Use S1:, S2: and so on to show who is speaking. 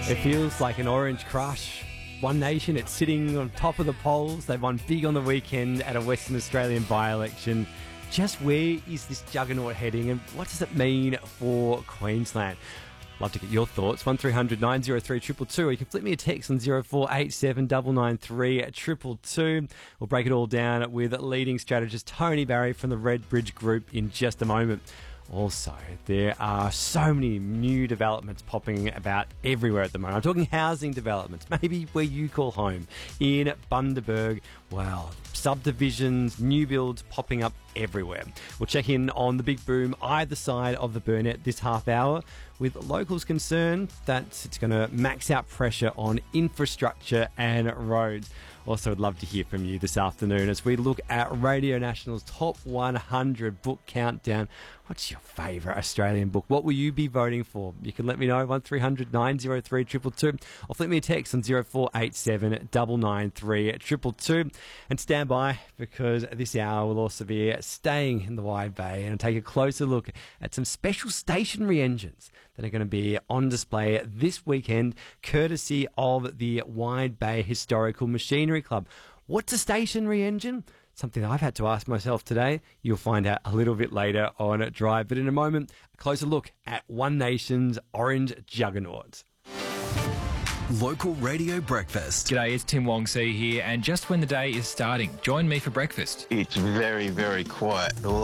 S1: It feels like an orange crush. One Nation, it's sitting on top of the polls. They won big on the weekend at a Western Australian by-election. Just where is this juggernaut heading and what does it mean for Queensland? Love to get your thoughts. 1300 903 222, or you can flip me a text on 0487 993 222. We'll break it all down with leading strategist Tony Barry from the Red Bridge Group in just a moment. Also, there are so many new developments popping about everywhere at the moment. I'm talking housing developments, maybe where you call home. In Bundaberg, well, subdivisions, new builds popping up everywhere. We'll check in on the big boom either side of the Burnett this half hour, with locals concerned that it's going to max out pressure on infrastructure and roads. Also, I'd love to hear from you this afternoon as we look at Radio National's Top 100 book countdown. What's your favourite Australian book? What will you be voting for? You can let me know, 1300 903 222, or flip me a text on 0487 993 222. And stand by, because this hour will also be staying in the Wide Bay and take a closer look at some special stationary engines that are going to be on display this weekend, courtesy of the Wide Bay Historical Machinery Club. What's a stationary engine? Something I've had to ask myself today. You'll find out a little bit later on at Drive. But in a moment, a closer look at One Nation's orange juggernauts.
S2: Local Radio Breakfast.
S3: G'day, it's Tim Wong See here, and just when the day is starting, join me for breakfast.
S4: It's very, very quiet. All